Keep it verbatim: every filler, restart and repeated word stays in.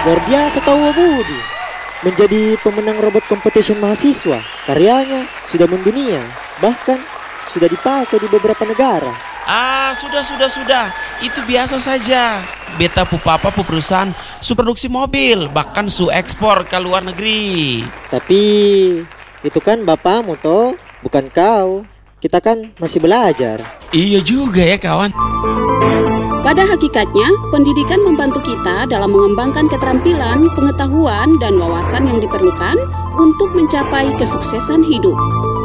Luar biasa tahu Budi. Menjadi pemenang robot competition mahasiswa. Karyanya sudah mendunia, bahkan sudah dipakai di beberapa negara. Ah, sudah, sudah, sudah. Itu biasa saja. Beta pu papa pu perusahaan su produksi mobil, bahkan su ekspor ke luar negeri. Tapi itu kan bapakmu toh, bukan kau. Kita kan masih belajar. Iya juga ya kawan. Pada hakikatnya, pendidikan membantu kita dalam mengembangkan keterampilan, pengetahuan, dan wawasan yang diperlukan untuk mencapai kesuksesan hidup.